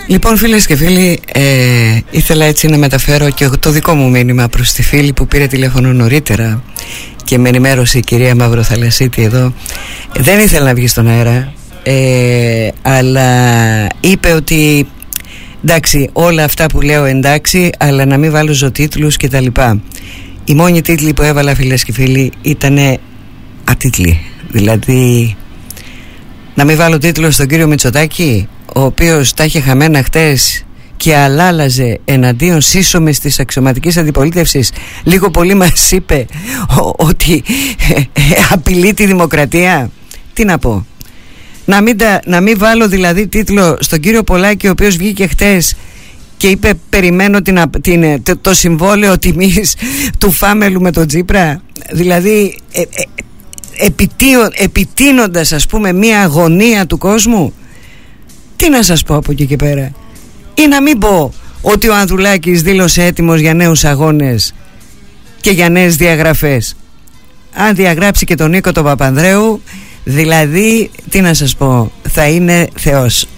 Λοιπόν, φίλες και φίλοι, ήθελα έτσι να μεταφέρω και το δικό μου μήνυμα προς τη φίλη που πήρε τηλέφωνο νωρίτερα και με ενημέρωσε η κυρία Μαυροθαλασσίτη εδώ. Δεν ήθελα να βγει στον αέρα, αλλά είπε ότι εντάξει, όλα αυτά που λέω εντάξει, αλλά να μην βάλω ζωτίτλους και τα λοιπά. Οι μόνοι τίτλοι που έβαλα, φίλες και φίλοι, ήτανε ατίτλοι. Δηλαδή, να μην βάλω τίτλο στον κύριο Μητσοτάκη, ο οποίος τα είχε χαμένα χτες και αλάλαζε εναντίον σύσσωμης της αξιωματικής αντιπολίτευσης. Λίγο πολύ μας είπε ότι απειλεί τη δημοκρατία. Τι να πω. Να μην βάλω δηλαδή τίτλο στον κύριο Πολάκη, ο οποίος βγήκε χτες και είπε περιμένω το συμβόλαιο τιμής του Φάμελου με τον Τσίπρα. Δηλαδή επιτείνοντας, ας πούμε, μια αγωνία του κόσμου. Τι να σας πω από εκεί και πέρα. Ή να μην πω ότι ο Ανδρουλάκης δήλωσε έτοιμος για νέους αγώνες και για νέες διαγραφές. Αν διαγράψει και τον Νίκο τον Παπανδρέου, δηλαδή, τι να σας πω, θα είναι Θεός.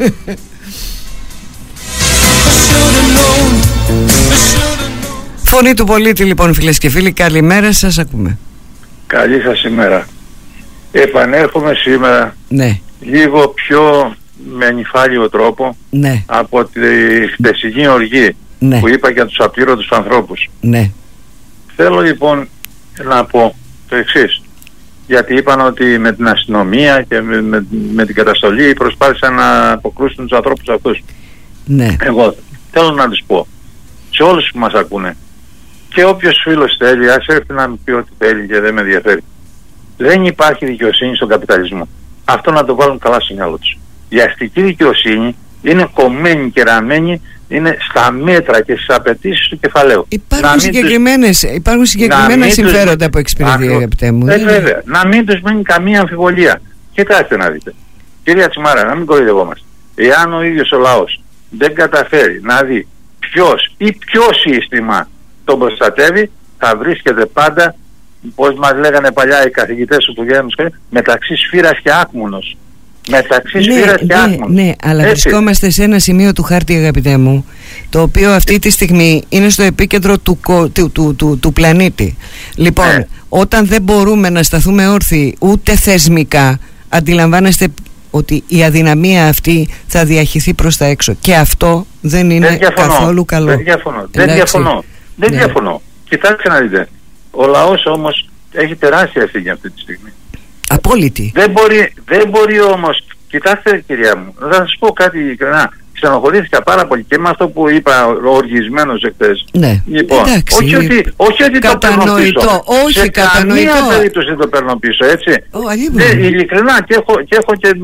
Φωνή του πολίτη, λοιπόν, φίλες και φίλοι, καλημέρα σας, ακούμε. Καλή σας ημέρα. Επανέρχομαι σήμερα, ναι, λίγο πιο με νυφάλιο τρόπο, ναι, από τη χτεσινή οργή, ναι, που είπα για τους απλήρωτους ανθρώπους. Ναι. Θέλω λοιπόν να πω το εξής, γιατί είπαν ότι με την αστυνομία και με την καταστολή προσπάθησαν να αποκρούσουν τους ανθρώπους αυτούς. Ναι. Εγώ θέλω να τους πω σε όλους που μας ακούνε, και όποιος φίλος θέλει, ας έρθει να μου πει ό,τι θέλει και δεν με ενδιαφέρει. Δεν υπάρχει δικαιοσύνη στον καπιταλισμό. Αυτό να το βάλουν καλά στο μυαλό τους. Η αστική δικαιοσύνη είναι κομμένη και ραμμένη, είναι στα μέτρα και στις απαιτήσεις του κεφαλαίου. Υπάρχουν συγκεκριμένα συμφέροντα που εξυπηρετεί, αγαπητέ μου. Βέβαια, να μην τους μείνει καμία αμφιβολία. Κοιτάξτε να δείτε. Κυρία Τσιμάρα, να μην κοροϊδευόμαστε. Εάν ο ίδιος ο λαός δεν καταφέρει να δει ποιος ή ποιο σύστημα τον προστατεύει, θα βρίσκεται πάντα, πώς μας λέγανε παλιά οι καθηγητές του Γέννου, μεταξύ σφύρας και άκμουνος. Μεταξύ σφύρας και άκμουνος. Ναι, αλλά βρισκόμαστε σε ένα σημείο του χάρτη, αγαπητέ μου, το οποίο αυτή τη στιγμή είναι στο επίκεντρο του πλανήτη. Λοιπόν, όταν δεν μπορούμε να σταθούμε όρθιοι ούτε θεσμικά, αντιλαμβάνεστε ότι η αδυναμία αυτή θα διαχυθεί προς τα έξω. Και αυτό δεν είναι καθόλου καλό. Δεν διαφωνώ. Κοιτάξτε να δείτε. Ο λαός όμως έχει τεράστια ευθύνη αυτή τη στιγμή. Απόλυτη. Δεν μπορεί όμως. Κοιτάξτε, κυρία μου, θα σας πω κάτι ειλικρινά. Ξενοχωρήθηκα πάρα πολύ και με αυτό που είπα οργισμένος εχθές. Ναι. Λοιπόν, όχι ότι το παίρνω πίσω. Σε καμία περίπτωση δεν το παίρνω πίσω, έτσι. Ειλικρινά, και έχω και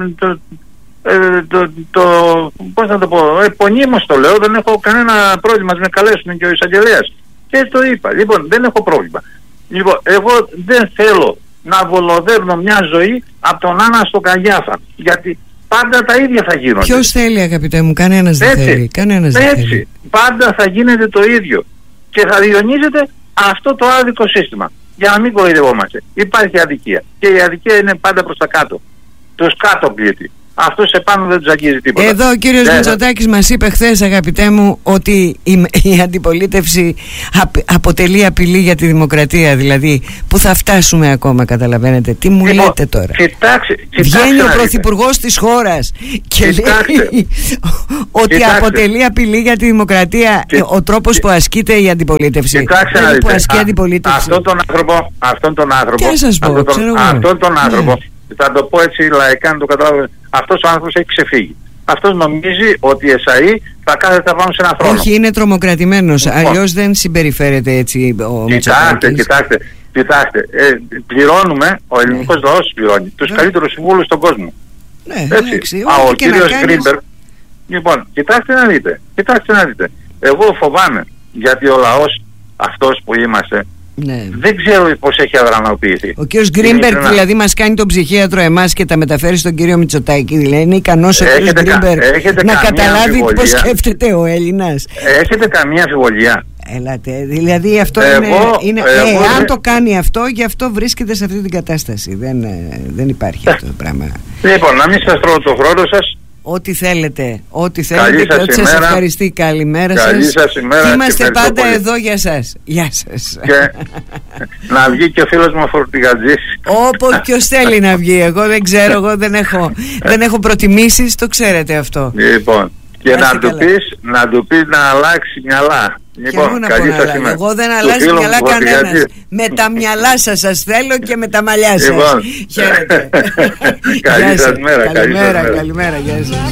πώς να το πω, επωνύμως το λέω, δεν έχω κανένα πρόβλημα να με καλέσουν και ο εισαγγελέας. Και το είπα. Λοιπόν, δεν έχω πρόβλημα. Λοιπόν, εγώ δεν θέλω να βολοδέρνω μια ζωή από τον Άννα στο Καγιάφα. Γιατί πάντα τα ίδια θα γίνονται. Ποιος θέλει, αγαπητέ μου, κανένας δεν θέλει. Έτσι. Πάντα θα γίνεται το ίδιο. Και θα διονύζεται αυτό το άδικο σύστημα. Για να μην κοροϊδευόμαστε. Υπάρχει αδικία. Και η αδικία είναι πάντα προς τα κάτω. Τους κάτω πλήττει. Αυτός επάνω δεν τους αγγίζει τίποτα. Εδώ ο κύριος Μητσοτάκης μας είπε χθες, αγαπητέ μου, ότι η αντιπολίτευση αποτελεί απειλή για τη δημοκρατία. Δηλαδή, που θα φτάσουμε ακόμα, καταλαβαίνετε. Τι μου λέτε τώρα. Βγαίνει ο πρωθυπουργός της χώρας και λέει ότι αποτελεί απειλή για τη δημοκρατία ο τρόπος που ασκείται η αντιπολίτευση. Κοιτάξτε, που ασκεί η αντιπολίτευση. Αυτόν τον άνθρωπο. Τι σας πω, αυτόν τον άνθρωπο. Θα το πω έτσι λαϊκά να το καταλάβω. Αυτός ο άνθρωπος έχει ξεφύγει. Αυτός νομίζει ότι η ΕΣΑΗ θα κάθεται πάνω σε ένα θρόνο. Όχι, είναι τρομοκρατημένος. Αλλιώς δεν συμπεριφέρεται έτσι ο Μητσοτάκης. Κοιτάξτε. Πληρώνουμε, ο ελληνικός λαός πληρώνει τους καλύτερους συμβούλους στον κόσμο. Ναι, έτσι. Ο κύριος Γκρίνμπεργκ. Λοιπόν, κοιτάξτε να δείτε. Εγώ φοβάμαι, γιατί ο λαός αυτός που είμαστε, ναι, δεν ξέρω πώς έχει αδρανοποιηθεί. Ο κύριος Γκρίνμπεργκ δηλαδή μας κάνει τον ψυχίατρο εμάς και τα μεταφέρει στον κύριο Μητσοτάκη. Δηλαδή είναι ικανός ο κύριος Γκρίνμπεργκ να καταλάβει πώς σκέφτεται ο Έλληνας. Έχετε καμία αμφιβολία? Έλατε, δηλαδή αυτό είναι αν το κάνει αυτό, γι' αυτό βρίσκεται σε αυτή την κατάσταση. Δεν υπάρχει αυτό το πράγμα. Λοιπόν, να μην σας τρώω το χρόνο σας. ό,τι θέλετε Καλή και ό,τι σας ευχαριστεί. Καλημέρα σας. Καλή σας ημέρα. Είμαστε πάντα πολύ εδώ για σας. Γεια σας. Και να βγει και ο φίλος μου ο Φορτηγατζής. Όπως ποιος θέλει να βγει. Εγώ δεν ξέρω, εγώ δεν έχω προτιμήσεις, το ξέρετε αυτό. Λοιπόν, και να του πεις να αλλάξει μυαλά. Λοιπόν, καλή σας ημέρα. Εγώ δεν αλλάζω μυαλά κανένας. Με τα μυαλά σας θέλω και με τα μαλλιά σας. Λοιπόν, χαίρετε. καλή σας μέρα. Καλημέρα, γεια σας.